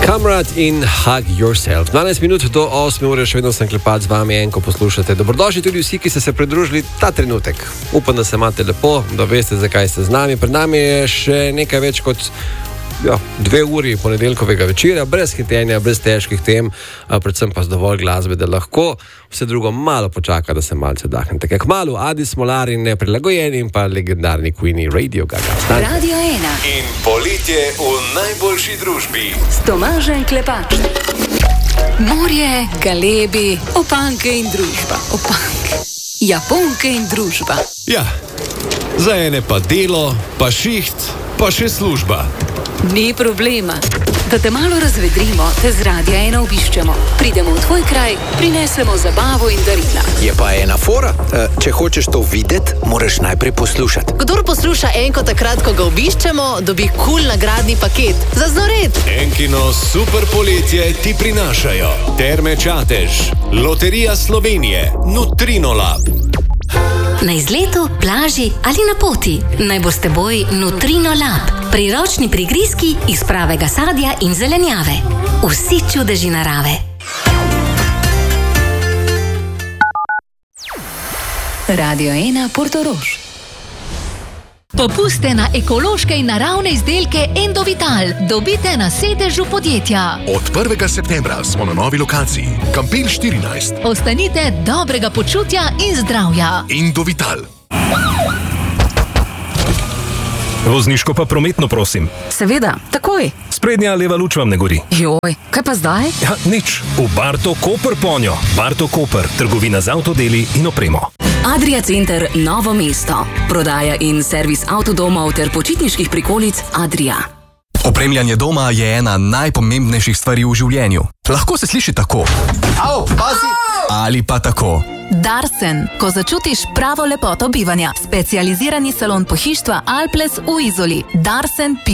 Comrade in Hug Yourself. 12 minut do 8 ure, še vedno sem klepat z vami, enko poslušate. Dobrodošli tudi vsi, ki ste se pridružili ta trenutek. Upam, da se imate lepo, da veste, zakaj ste z nami. Pred nami je še nekaj več kot 2 uri ponedeljkovega večera, brez hitenja, brez težkih tem, predvsem pa z dovolj glasbe, da lahko vse drugo malo počaka, da se malce dahnete. Kmalu Adi Smolar in Neprilagojeni in pa legendarni Queenie Radio Gaga. Radio 1 in poletje v najboljši družbi s Tomažem Klepačem. Morje, galebi, opanke in družba. Opanke, Japonke in družba. Ja, za ene pa delo, pa šiht, pa še služba. Ni problema. Da te malo razvedrimo, te z Radia 1 obiščemo. Pridemo v tvoj kraj, prinesemo zabavo in darila. Je pa ena fora. Če hočeš to videti, moraš najprej poslušati. Kdor posluša enko takrat, ko ga obiščemo, dobi cool nagradni paket. Za znored. Enkino super poletje ti prinašajo Terme Čatež, Loterija Slovenije, Nutrinolab. Na izletu, plaži ali na poti. Naj bo s teboj Nutrinolab. Priročni prigrizki iz pravega sadja in zelenjave. Vsi čudeži narave. Radio 1 Portorož. Popuste na ekološke in naravne izdelke Endovital dobite na sedežu podjetja. Od 1. septembra smo na novi lokaciji, Kampel 14. Ostanite dobrega počutja in zdravja. Endovital. Vozniško pa prometno, prosim. Seveda, takoj. Sprednja leva luč vam ne gori. Joj, kaj pa zdaj? Ja, nič. V Barto Koper ponjo. Barto Koper, trgovina z avtodeli in opremo. Adria Center Novo mesto. Prodaja in servis avtodomov ter počitniških prikolic Adria. Opremljanje doma je ena najpomembnejših stvari v življenju. Lahko se sliši tako. Au, pazi! Ali pa tako. Darsen, ko začutiš pravo lepoto bivanja. Specializirani salon pohištva Alples v Izoli. Darsen.com